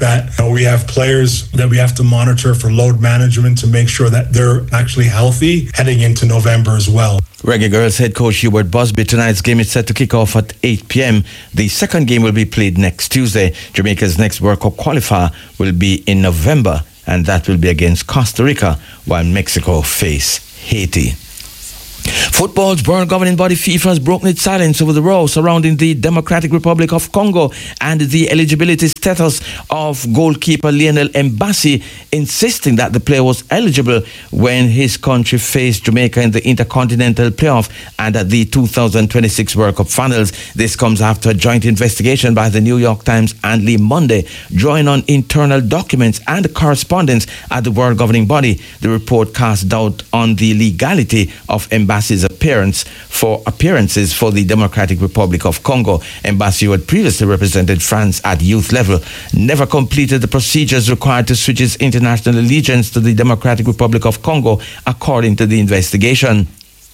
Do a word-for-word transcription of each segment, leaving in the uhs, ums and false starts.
that you know, we have players that we have to monitor for load management to make sure that they're actually healthy heading into November as well. Reggae Girls head coach Hubert Busby. Tonight's game is set to kick off at eight p.m. The second game will be played next Tuesday. Jamaica's next World Cup qualifier will be in November, and that will be against Costa Rica, while Mexico face Haiti. Football's world governing body FIFA has broken its silence over the row surrounding the Democratic Republic of Congo and the eligibility status of goalkeeper Lionel Mbassi, insisting that the player was eligible when his country faced Jamaica in the Intercontinental Playoff and at the two thousand twenty-six World Cup finals. This comes after a joint investigation by the New York Times and Le Monde, drawing on internal documents and correspondence at the world governing body. The report cast doubt on the legality of Mbassi appearance for appearances for the Democratic Republic of Congo. Mbassi, who had previously represented France at youth level, never completed the procedures required to switch his international allegiance to the Democratic Republic of Congo, according to the investigation.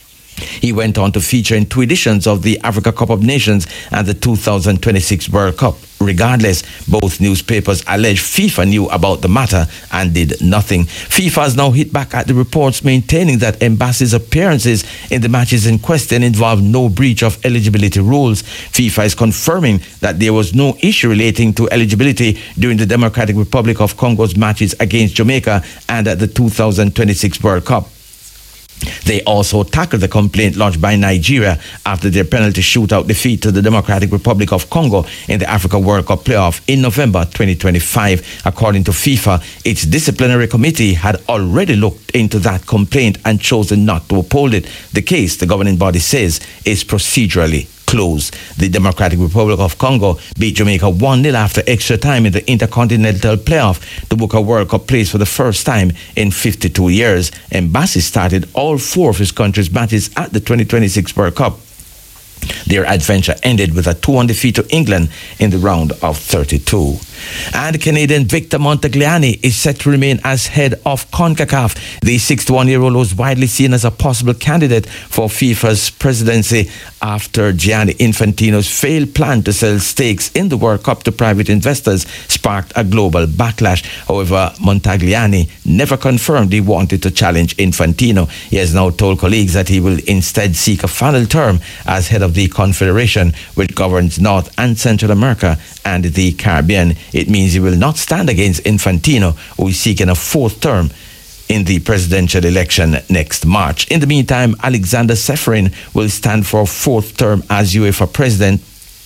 He went on to feature in two editions of the Africa Cup of Nations and the two thousand twenty-six World Cup. Regardless, both newspapers allege FIFA knew about the matter and did nothing. FIFA has now hit back at the reports, maintaining that Mbassi's appearances in the matches in question involved no breach of eligibility rules. FIFA is confirming that there was no issue relating to eligibility during the Democratic Republic of Congo's matches against Jamaica and at the two thousand twenty-six World Cup. They also tackled the complaint lodged by Nigeria after their penalty shootout defeat to the Democratic Republic of Congo in the Africa World Cup playoff in November twenty twenty-five. According to FIFA, its disciplinary committee had already looked into that complaint and chosen not to uphold it. The case, the governing body says, is procedurally closed. The Democratic Republic of Congo beat Jamaica one nil after extra time in the Intercontinental Playoff to book a World Cup place for the first time in fifty-two years. Mbassi started all four of his country's matches at the twenty twenty-six World Cup. Their adventure ended with a two one defeat to England in the round of thirty-two. And Canadian Victor Montagliani is set to remain as head of CONCACAF. The sixty-one-year-old was widely seen as a possible candidate for FIFA's presidency after Gianni Infantino's failed plan to sell stakes in the World Cup to private investors sparked a global backlash. However, Montagliani never confirmed he wanted to challenge Infantino. He has now told colleagues that he will instead seek a final term as head of the Confederation, which governs North and Central America and the Caribbean. It means he will not stand against Infantino, who is seeking a fourth term in the presidential election next March. In the meantime, Alexander Ceferin will stand for a fourth term as UEFA president.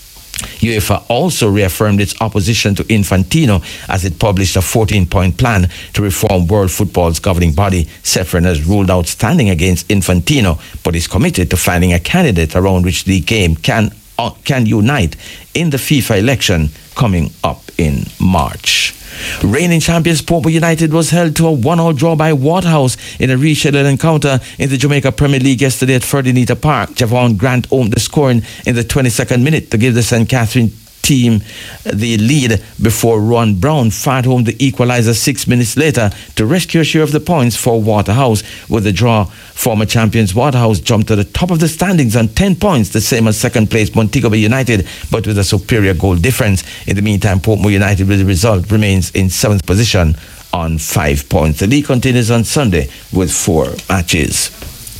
UEFA also reaffirmed its opposition to Infantino as it published a fourteen-point plan to reform world football's governing body. Ceferin has ruled out standing against Infantino, but is committed to finding a candidate around which the game can uh, can unite in the FIFA election coming up in March. Reigning champions Portmore United was held to a one-all draw by Waterhouse in a rescheduled encounter in the Jamaica Premier League yesterday at Ferdinand Park. Javon Grant opened the scoring in the twenty-second minute to give the Saint Catherine team the lead before Ron Brown fired home the equalizer six minutes later to rescue a share of the points for Waterhouse. With the draw, former champions Waterhouse jumped to the top of the standings on ten points, the same as second place Montego Bay United, but with a superior goal difference. In the meantime, Portmore United, with the result, remains in seventh position on five points. The league continues on Sunday with four matches.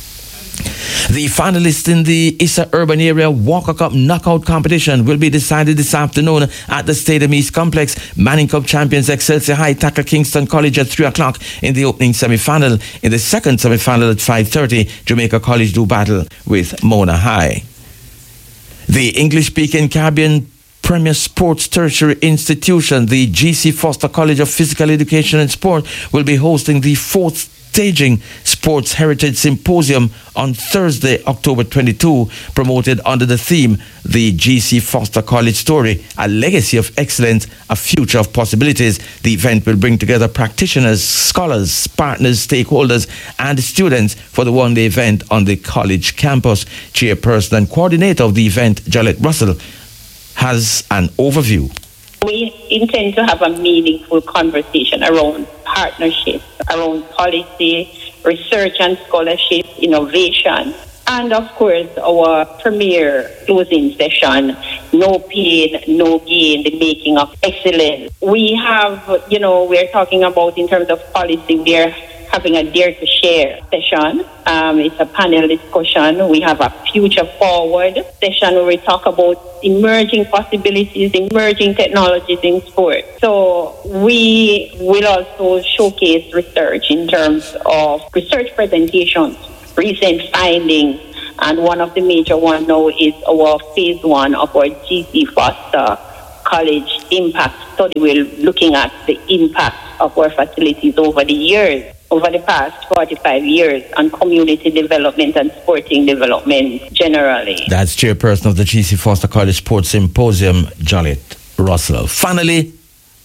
The finalists in the Issa Urban Area Walker Cup knockout competition will be decided this afternoon at the Stadium East Complex. Manning Cup champions Excelsior High tackle Kingston College at three o'clock in the opening semi-final. In the second semi-final at five thirty, Jamaica College do battle with Mona High. The English-speaking Caribbean Premier Sports Tertiary Institution, the G C Foster College of Physical Education and Sport, will be hosting the fourth Staging Sports Heritage Symposium on Thursday, October twenty-second, promoted under the theme, The G C Foster College Story, A Legacy of Excellence, A Future of Possibilities. The event will bring together practitioners, scholars, partners, stakeholders, and students for the one-day event on the college campus. Chairperson and coordinator of the event, Jalette Russell, has an overview. We intend to have a meaningful conversation around partnership, around policy, research and scholarship, innovation, And of course, our premier closing session, no pain, no gain, the making of excellence. We have, you know, we're talking about in terms of policy, we're having a Dare to Share session. Um, it's a panel discussion. We have a Future Forward session where we talk about emerging possibilities, emerging technologies in sport. So we will also showcase research in terms of research presentations, recent findings, and one of the major ones now is our phase one of our G C Foster College Impact Study. We're looking at the impact of our facilities over the years, over the past forty-five years, on community development and sporting development generally. That's chairperson of the G C Foster College Sports Symposium, Jolette Russell. Finally,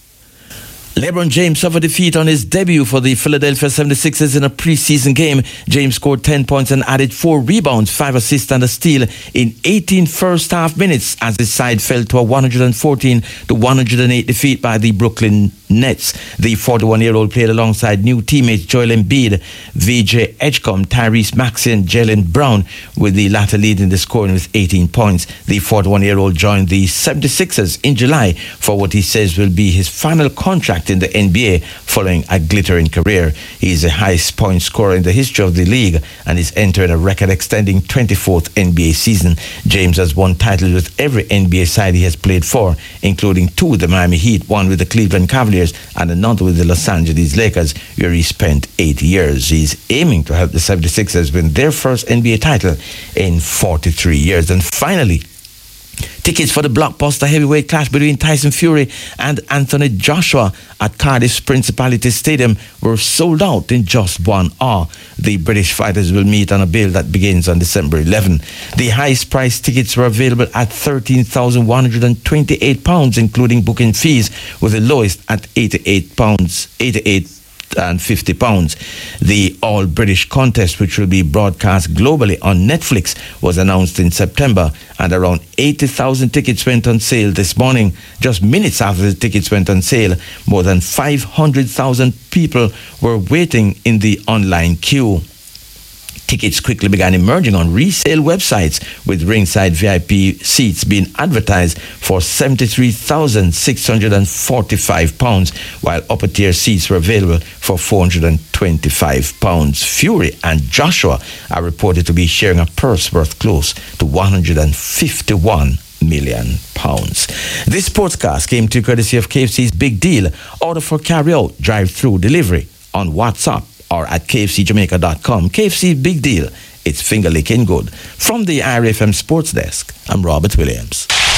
LeBron James suffered defeat on his debut for the Philadelphia seventy-sixers in a preseason game. James scored ten points and added four rebounds, five assists and a steal in eighteen first half minutes as his side fell to a one hundred fourteen to one hundred eight defeat by the Brooklyn Nets. The forty-one-year-old played alongside new teammates Joel Embiid, V J Edgecombe, Tyrese Maxey and Jaylen Brown, with the latter leading the scoring with eighteen points. The forty-one-year-old joined the seventy-sixers in July for what he says will be his final contract in the N B A following a glittering career. He is the highest point scorer in the history of the league and is entering a record-extending twenty-fourth N B A season. James has won titles with every N B A side he has played for, including two with the Miami Heat, one with the Cleveland Cavaliers and another with the Los Angeles Lakers, where he spent eight years. He's aiming to help the seventy-sixers win their first N B A title in forty-three years. And finally, tickets for the blockbuster heavyweight clash between Tyson Fury and Anthony Joshua at Cardiff's Principality Stadium were sold out in just one hour. The British fighters will meet on a bill that begins on December eleventh. The highest priced tickets were available at thirteen thousand one hundred twenty-eight pounds, including booking fees, with the lowest at eighty-eight pounds, eighty-eight and fifty pounds. The All British contest, which will be broadcast globally on Netflix, was announced in September, and around eighty thousand tickets went on sale this morning. Just minutes after the tickets went on sale, more than five hundred thousand people were waiting in the online queue. Tickets quickly began emerging on resale websites, with ringside V I P seats being advertised for seventy-three thousand six hundred forty-five pounds, while upper tier seats were available for four hundred twenty-five pounds. Fury and Joshua are reported to be sharing a purse worth close to one hundred fifty-one million pounds. This sportscast came to courtesy of K F C's Big Deal. Order for carry-out, drive-through delivery on WhatsApp or at K F C Jamaica dot com. K F C Big Deal. It's finger licking good. From the I R F M Sports Desk, I'm Robert Williams.